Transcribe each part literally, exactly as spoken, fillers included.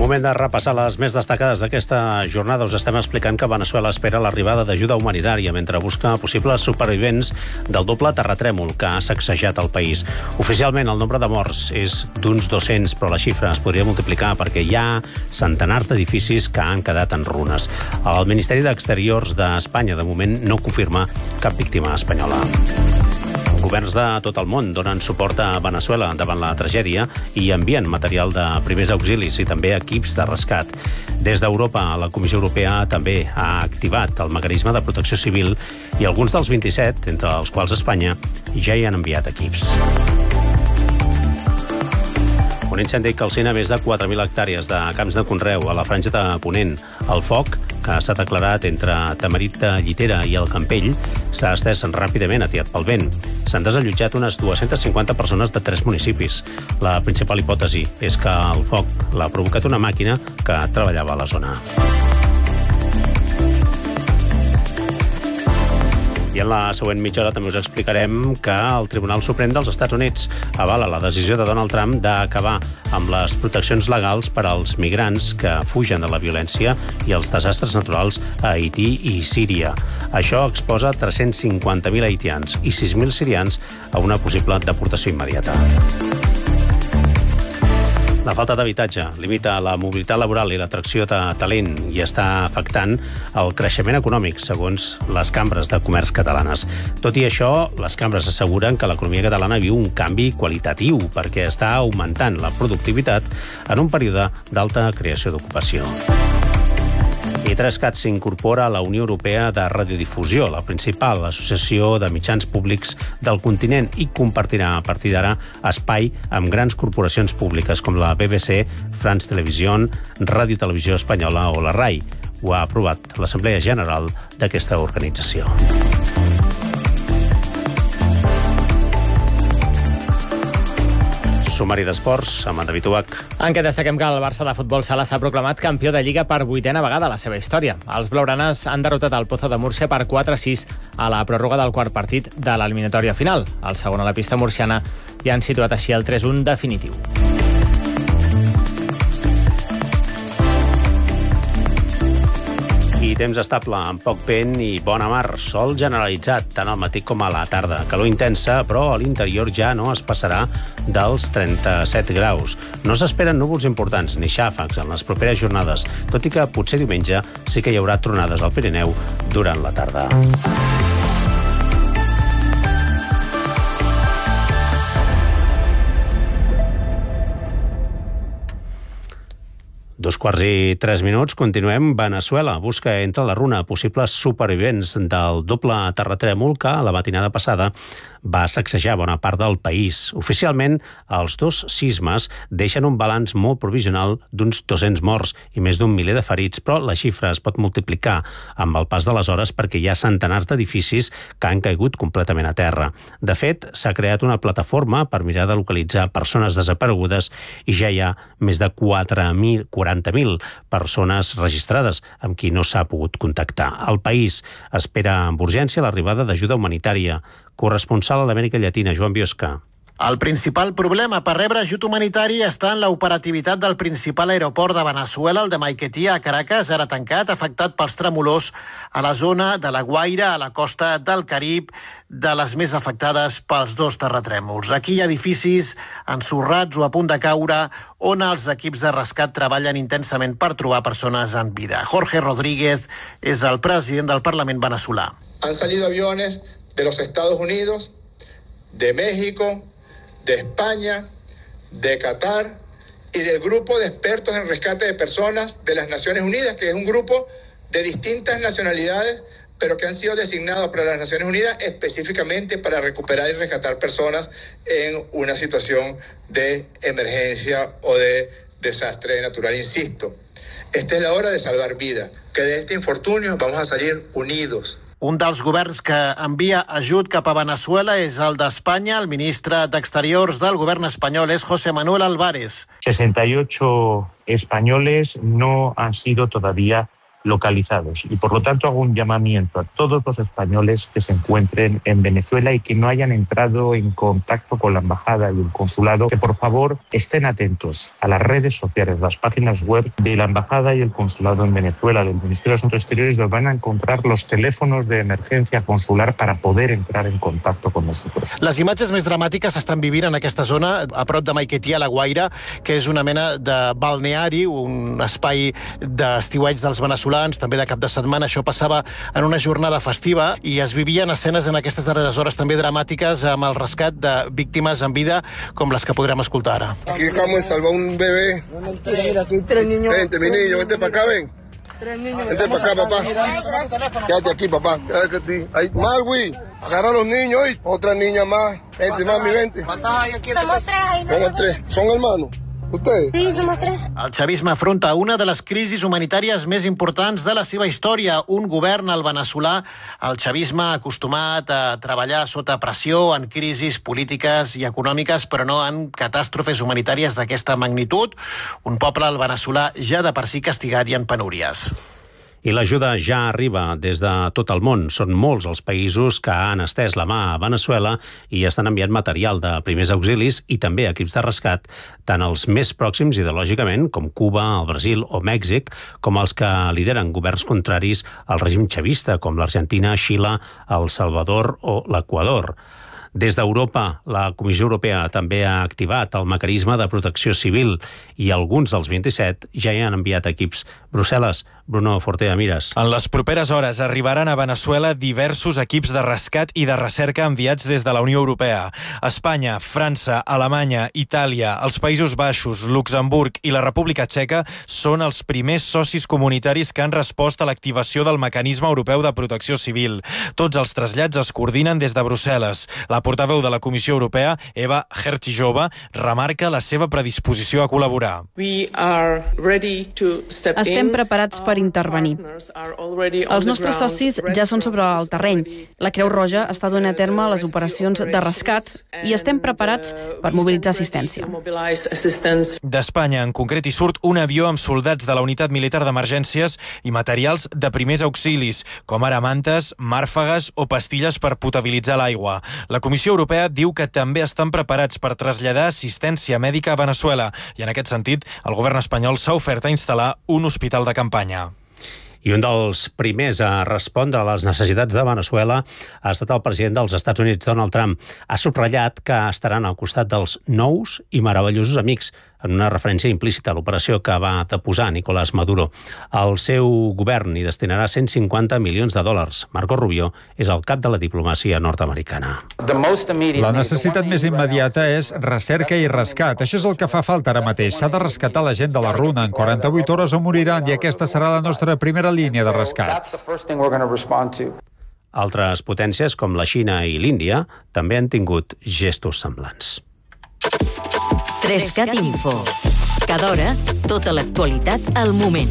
Moment de repassar les més destacades d'aquesta jornada. Us estem explicant que Veneçuela espera l'arribada d'ajuda humanitària mentre busca possibles supervivents del doble terratrèmol que ha sacsejat el país. Oficialment, el nombre de morts és d'uns dos-cents, però la xifra es podria multiplicar perquè hi ha centenars d'edificis que han quedat en runes. El Ministeri d'Exteriors d'Espanya, de moment, no confirma cap víctima espanyola. Governs de tot el món donen suport a Veneçuela davant la tragèdia i envien material de primers auxilis i també equips de rescat. Des d'Europa, la Comissió Europea també ha activat el mecanisme de protecció civil i alguns dels vint-i-set, entre els quals Espanya, ja hi han enviat equips. Un incendi calcina més de quatre mil hectàrees de camps de conreu a la franja de Ponent. El foc, que s'ha declarat entre Tamarit de Llitera i el Campell, s'ha estès ràpidament atiat pel vent. S'han desallotjat unes dues-centes cinquanta persones de tres municipis. La principal hipòtesi és que el foc l'ha provocat una màquina que treballava a la zona. I en la següent mitja hora també us explicarem que el Tribunal Suprem dels Estats Units avala la decisió de Donald Trump d'acabar amb les proteccions legals per als migrants que fugen de la violència i els desastres naturals a Haití i Síria. Això exposa tres-cents cinquanta mil haitians i sis mil sirians a una possible deportació immediata. La falta d'habitatge limita la mobilitat laboral i l'atracció de talent i està afectant el creixement econòmic, segons les cambres de comerç catalanes. Tot i això, les cambres asseguren que l'economia catalana viu un canvi qualitatiu perquè està augmentant la productivitat en un període d'alta creació d'ocupació. ITRESCAT s'incorpora a la Unió Europea de Radiodifusió, la principal associació de mitjans públics del continent, i compartirà a partir d'ara espai amb grans corporacions públiques com la B B C, France Television, Ràdio Televisió Espanyola o la RAI. Ho ha aprovat l'Assemblea General d'aquesta organització. Sumari d'esports amb en David Ubach. En què destaquem que el Barça de futbol sala s'ha proclamat campió de Lliga per vuitena vegada a la seva història. Els blaugranes han derrotat el Pozo de Múrcia per quatre a sis a la pròrroga del quart partit de l'eliminatòria final. El segon a la pista murciana i han situat així el tres a un definitiu. I temps estable, amb poc vent i bona mar. Sol generalitzat, tant al matí com a la tarda. Calor intensa, però a l'interior ja no es passarà dels trenta-set graus. No s'esperen núvols importants ni xàfecs en les properes jornades, tot i que potser diumenge sí que hi haurà tronades al Pirineu durant la tarda. Dos quarts i tres minuts, continuem. Veneçuela busca entre la runa possibles supervivents del doble terratrèmol que la matinada passada va sacsejar bona part del país. Oficialment, els dos sismes deixen un balanç molt provisional d'uns dos-cents morts i més d'un miler de ferits, però la xifra es pot multiplicar amb el pas de les hores perquè hi ha centenars d'edificis que han caigut completament a terra. De fet, s'ha creat una plataforma per mirar de localitzar persones desaparegudes i ja hi ha més de quatre mil, quaranta mil persones registrades amb qui no s'ha pogut contactar. El país espera amb urgència l'arribada d'ajuda humanitària. Corresponsal a l'Amèrica Llatina, Joan Biosca. El principal problema per rebre ajut humanitari està en l'operativitat del principal aeroport de Veneçuela, el de Maiquetía, a Caracas, ara tancat, afectat pels tremolors a la zona de la Guaira, a la costa del Carib, de les més afectades pels dos terratrèmols. Aquí hi ha edificis ensorrats o a punt de caure, on els equips de rescat treballen intensament per trobar persones en vida. Jorge Rodríguez és el president del Parlament venezolà. Han salido aviones de los Estados Unidos, de México, de España, de Qatar y del grupo de expertos en rescate de personas de las Naciones Unidas, que es un grupo de distintas nacionalidades, pero que han sido designados para las Naciones Unidas específicamente para recuperar y rescatar personas en una situación de emergencia o de desastre natural. Insisto, esta es la hora de salvar vidas, que de este infortunio vamos a salir unidos. Un dels governs que envia ajut cap a Veneçuela és el d'Espanya. El ministre d'Exteriors del govern espanyol és José Manuel Álvarez. sesenta y ocho españoles no han sido todavía localizados. Y por lo tanto hago un llamamiento a todos los españoles que se encuentren en Venezuela y que no hayan entrado en contacto con la embajada y el consulado, que por favor estén atentos a las redes sociales, las páginas web de la embajada y el consulado en Venezuela, del Ministerio de Asuntos Exteriores, donde van a encontrar los teléfonos de emergencia consular para poder entrar en contacto con nosotros. Les imatges més dramàtiques s'estan vivint en aquesta zona, a prop de Maiquetía, a la Guaira, que és una mena de balneari, un espai d'estiueig dels veneçolans, també de cap de setmana. Això passava en una jornada festiva i es vivien escenes en aquestes darreres hores també dramàtiques amb el rescat de víctimes en vida, com les que podrem escoltar ara. Aquí acabamos de salvar un bebé. Mira, aquí hay tres niños. Vente, mi niño, vente para acá, ven. Tres niños. Vente para acá, papá. Quédate aquí, papá. Quédate aquí. Ahí, Marwi, agarra a los niños hoy. Otra niña más. Vente, mami, vente. Somos tres ahí. Somos tres. ¿Son hermanos? ¿Ustedes? Sí, somos tres. El chavisme afronta una de les crisis humanitàries més importants de la seva història. Un govern, el veneçolà, el chavisme acostumat a treballar sota pressió en crisis polítiques i econòmiques, però no en catàstrofes humanitàries d'aquesta magnitud. Un poble, el veneçolà, ja de per si castigat i en penúries. I l'ajuda ja arriba des de tot el món. Són molts els països que han estès la mà a Veneçuela i estan enviant material de primers auxilis i també equips de rescat, tant els més pròxims ideològicament, com Cuba, el Brasil o Mèxic, com els que lideren governs contraris al règim chavista, com l'Argentina, Xile, el Salvador o l'Equador. Des d'Europa, la Comissió Europea també ha activat el mecanisme de protecció civil i alguns dels vint-i-set ja hi han enviat equips. Brussel·les, Bruno Fortea Mires. En les properes hores arribaran a Veneçuela diversos equips de rescat i de recerca enviats des de la Unió Europea. Espanya, França, Alemanya, Itàlia, els Països Baixos, Luxemburg i la República Txeca són els primers socis comunitaris que han respost a l'activació del mecanisme europeu de protecció civil. Tots els trasllats es coordinen des de Brussel·les. La portaveu de la Comissió Europea, Eva Hertijova, remarca la seva predisposició a col·laborar. Estem preparats per intervenir. Els nostres socis ja són sobre el terreny. La Creu Roja està duent a terme les operacions de rescat i estem preparats per mobilitzar assistència. D'Espanya, en concret, hi surt un avió amb soldats de la unitat militar d'emergències i materials de primers auxilis, com ara mantes, màrfegues o pastilles per potabilitzar l'aigua. La Comissió Europea diu que també estan preparats per traslladar assistència mèdica a Veneçuela i, en aquest sentit, el govern espanyol s'ha ofert a instal·lar un hospital de campanya. I un dels primers a respondre a les necessitats de Veneçuela ha estat el president dels Estats Units, Donald Trump. Ha subratllat que estaran al costat dels nous i meravellosos amics, en una referència implícita a l'operació que va deposar Nicolás Maduro. El seu govern hi destinarà cent cinquanta milions de dòlars. Marco Rubio és el cap de la diplomàcia nord-americana. La necessitat més immediata és recerca i rescat. Això és el que fa falta ara mateix. S'ha de rescatar la gent de la runa. En quaranta-vuit hores o moriran i aquesta serà la nostra primera línia de rescat. Altres potències, com la Xina i l'Índia, també han tingut gestos semblants. Trescat Info. Cada hora, tota l'actualitat al moment.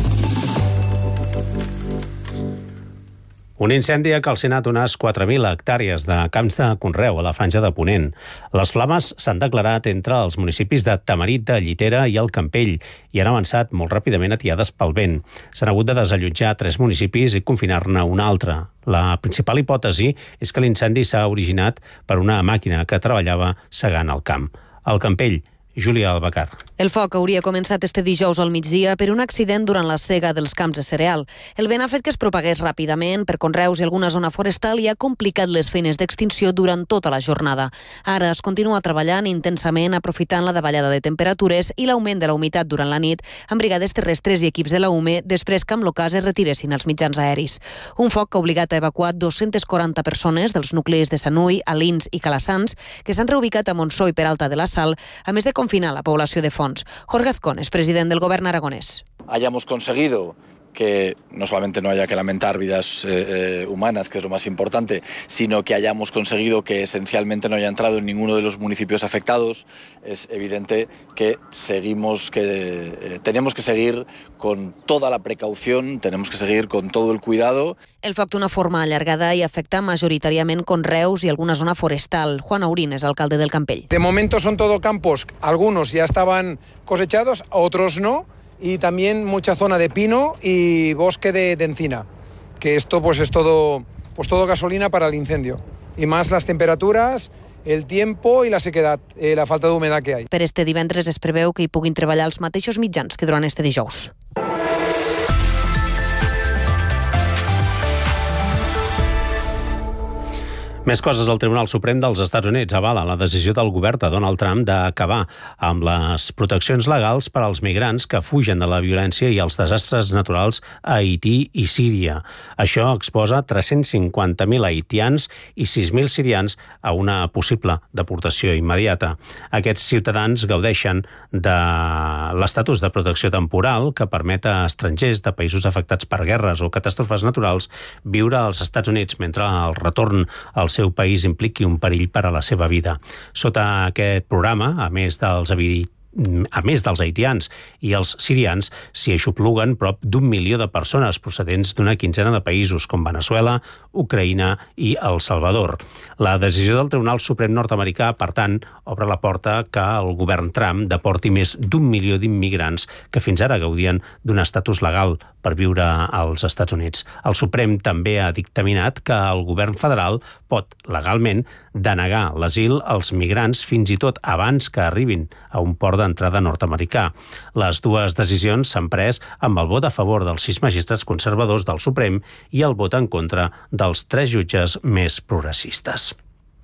Un incendi ha calcinat unes quatre mil hectàrees de camps de conreu a la Franja de Ponent. Les flames s'han declarat entre els municipis de Tamarit, de Llitera i el Campell i han avançat molt ràpidament atiades pel vent. S'han hagut de desallotjar tres municipis i confinar-ne un altre. La principal hipòtesi és que l'incendi s'ha originat per una màquina que treballava segant el camp. Al Campell, Júlia Albacar. El foc hauria començat este dijous al migdia per un accident durant la sega dels camps de cereal. El vent ha fet que es propagués ràpidament per conreus i alguna zona forestal i ha complicat les feines d'extinció durant tota la jornada. Ara es continua treballant intensament aprofitant la davallada de temperatures i l'augment de la humitat durant la nit amb brigades terrestres i equips de la U M E després que amb l'ocàs es retiressin els mitjans aeris. Un foc que ha obligat a evacuar dues-centes quaranta persones dels nuclis de Sanui, Alins i Calassans que s'han reubicat a Montsó i Peralta de la Sal, a més de confinar la població de Fons. Jorge Azcón es president del Gobierno aragonés. Hayamos conseguido que no solamente no haya que lamentar vidas eh, eh, humanas, que es lo más importante, sino que hayamos conseguido que esencialmente no haya entrado en ninguno de los municipios afectados. Es evidente que seguimos, que eh, tenemos que seguir con toda la precaución, tenemos que seguir con todo el cuidado. El foc d'una forma allargada i afecta majoritàriament conreus i alguna zona forestal. Juan Aurín es alcalde del Campell. De momento son todo campos, algunos ya estaban cosechados, otros no. y también mucha zona de pino y bosque de, de encina, que esto pues es todo, pues todo gasolina para el incendio. Y más las temperaturas, el tiempo i la sequedat, eh, la falta d'humedad que hay. Per este divendres es preveu que hi puguin treballar els mateixos mitjans que durant este dijous. Més coses. El Tribunal Suprem dels Estats Units avala la decisió del govern de Donald Trump d'acabar amb les proteccions legals per als migrants que fugen de la violència i els desastres naturals a Haití i Síria. Això exposa tres-cents cinquanta mil haitians i sis mil sirians a una possible deportació immediata. Aquests ciutadans gaudeixen de l'estatus de protecció temporal que permet a estrangers de països afectats per guerres o catàstrofes naturals viure als Estats Units mentre el retorn als seu país impliqui un perill per a la seva vida. Sota aquest programa, a més dels habitants, a més dels haitians i els sirians, s'hi aixopluguen prop d'un milió de persones procedents d'una quinzena de països com Veneçuela, Ucraïna i El Salvador. La decisió del Tribunal Suprem nord-americà, per tant, obre la porta que el govern Trump deporti més d'un milió d'immigrants que fins ara gaudien d'un estatus legal per viure als Estats Units. El Suprem també ha dictaminat que el govern federal pot, legalment, denegar l'asil als migrants fins i tot abans que arribin a un port d'entrada nord-americà. Les dues decisions s'han pres amb el vot a favor dels sis magistrats conservadors del Suprem i el vot en contra dels tres jutges més progressistes.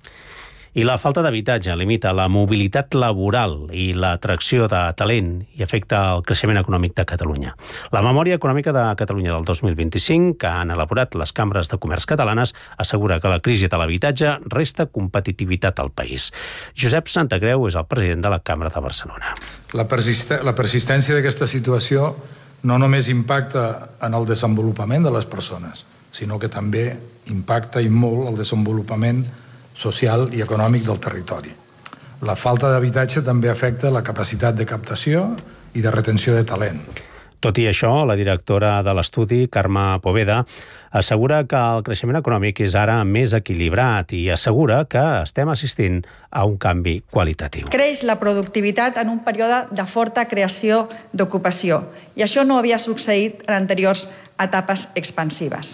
I la falta d'habitatge limita la mobilitat laboral i l'atracció de talent i afecta el creixement econòmic de Catalunya. La Memòria Econòmica de Catalunya del dos mil vint-i-cinc, que han elaborat les cambres de comerç catalanes, assegura que la crisi de l'habitatge resta competitivitat al país. Josep Santacreu és el president de la Cambra de Barcelona. La, persist la persistència d'aquesta situació no només impacta en el desenvolupament de les persones, sinó que també impacta i molt el desenvolupament social i econòmic del territori. La falta d'habitatge també afecta la capacitat de captació i de retenció de talent. Tot i això, la directora de l'estudi, Carme Poveda, assegura que el creixement econòmic és ara més equilibrat i assegura que estem assistint a un canvi qualitatiu. Creix la productivitat en un període de forta creació d'ocupació i això no havia succeït en anteriors etapes expansives.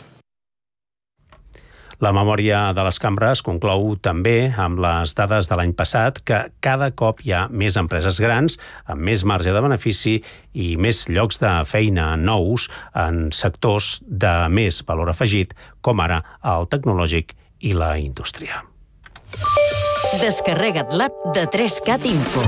La memòria de les cambres conclou també amb les dades de l'any passat que cada cop hi ha més empreses grans amb més marge de benefici i més llocs de feina nous en sectors de més valor afegit, com ara el tecnològic i la indústria. Descarrega't l'app de tres cat Info.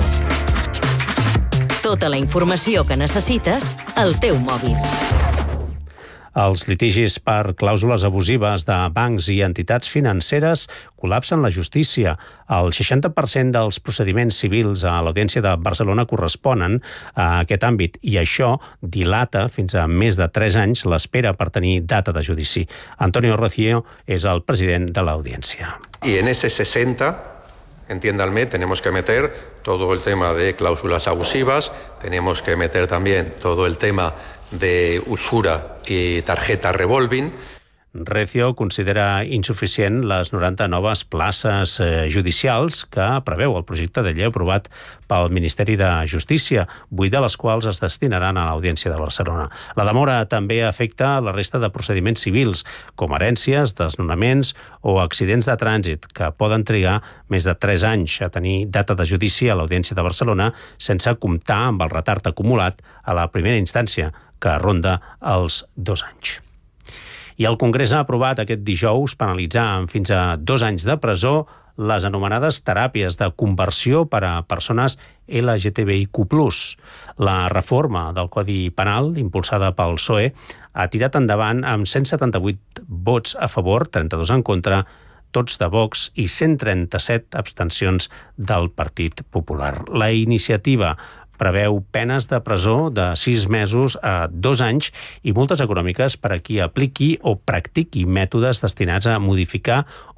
Tota la informació que necessites al teu mòbil. Els litigis per clàusules abusives de bancs i entitats financeres col·lapsen la justícia. El seixanta per cent dels procediments civils a l'Audiència de Barcelona corresponen a aquest àmbit i això dilata fins a més de tres anys l'espera per tenir data de judici. Antonio Rocío és el president de l'Audiència. I en ese sesenta, entiéndanme, tenemos que meter todo el tema de cláusulas abusivas, tenemos que meter también todo el tema de usura i tarjeta revolving. Recio considera insuficient les noranta noves places eh, judicials que preveu el projecte de llei aprovat pel Ministeri de Justícia, vuit de les quals es destinaran a l'Audiència de Barcelona. La demora també afecta la resta de procediments civils, com herències, desnonaments o accidents de trànsit, que poden trigar més de tres anys a tenir data de judici a l'Audiència de Barcelona sense comptar amb el retard acumulat a la primera instància, que ronda els dos anys. I el Congrés ha aprovat aquest dijous penalitzar amb fins a dos anys de presó les anomenades teràpies de conversió per a persones L G T B I Q plus. La reforma del Codi Penal, impulsada pel P S O E, ha tirat endavant amb cent setanta-vuit vots a favor, trenta-dos en contra, tots de Vox i cent trenta-set abstencions del Partit Popular. La iniciativa preveu penes de presó de sis mesos a dos anys i multes econòmiques per a qui apliqui o practiqui mètodes destinats a modificar